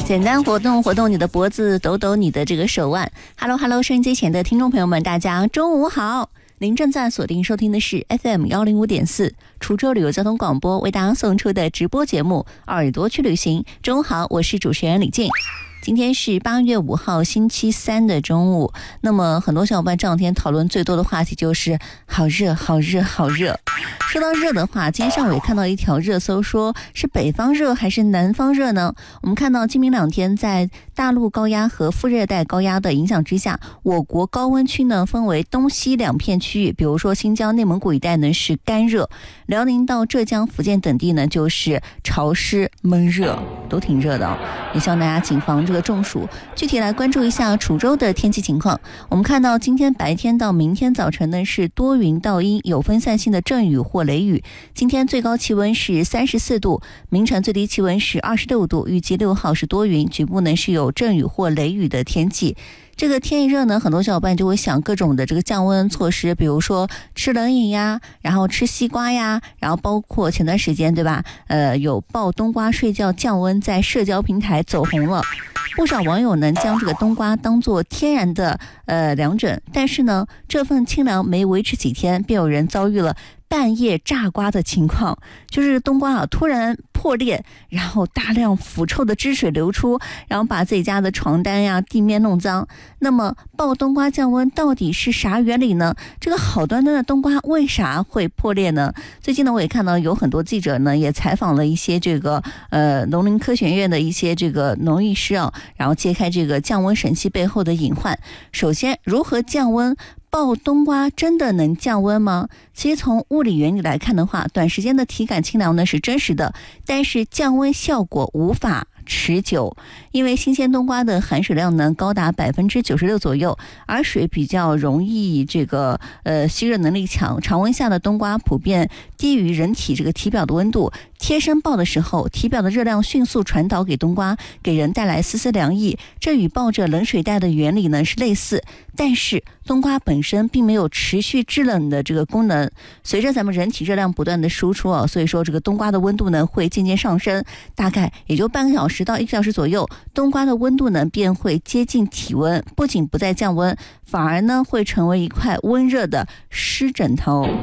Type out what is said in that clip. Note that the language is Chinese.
简单活动你的脖子，抖抖你的这个手腕。Hello， 收音机前的听众朋友们，大家中午好！您正在锁定收听的是 FM105.4 滁州旅游交通广播为大家送出的直播节目《耳朵去旅行》。中午好，我是主持人李静。今天是8月5号星期三的中午，那么很多小伙伴这两天讨论最多的话题就是好热好热好热。说到热的话，今天上午也看到一条热搜，说是北方热还是南方热呢？我们看到今明两天在大陆高压和副热带高压的影响之下，我国高温区呢分为东西两片区域，比如说新疆内蒙古一带呢是干热，辽宁到浙江福建等地呢就是潮湿闷热，都挺热的也希望大家谨防这个中暑。具体来关注一下滁州的天气情况，我们看到今天白天到明天早晨呢是多云到阴，有分散性的阵雨或雷雨。今天最高气温是34度，明晨最低气温是26度，预计6号是多云，局部呢是有阵雨或雷雨的天气。这个天一热呢，很多小伙伴就会想各种的这个降温措施，比如说吃冷饮呀，然后吃西瓜呀，然后包括前段时间对吧，有抱冬瓜睡觉降温在社交平台走红了，不少网友呢将这个冬瓜当作天然的凉枕，但是呢这份清凉没维持几天，便有人遭遇了半夜炸瓜的情况，就是冬瓜突然破裂，然后大量腐臭的汁水流出，然后把自己家的床单呀地面弄脏。那么抱冬瓜降温到底是啥原理呢？这个好端端的冬瓜为啥会破裂呢？最近呢我也看到有很多记者呢也采访了一些这个农林科学院的一些这个农艺师然后揭开这个降温神器背后的隐患。首先，如何降温？抱冬瓜真的能降温吗？其实从物理原理来看的话，短时间的体感清凉呢是真实的，但是降温效果无法持久，因为新鲜冬瓜的含水量呢高达96%左右，而水比较容易这个吸热能力强，常温下的冬瓜普遍低于人体这个体表的温度，贴身抱的时候，体表的热量迅速传导给冬瓜，给人带来丝丝凉意，这与抱着冷水袋的原理呢是类似，但是冬瓜本身并没有持续制冷的这个功能，随着咱们人体热量不断的输出所以说这个冬瓜的温度呢会渐渐上升，大概也就半个小时到1个小时左右，冬瓜的温度呢便会接近体温，不仅不再降温，反而呢会成为一块温热的湿枕头。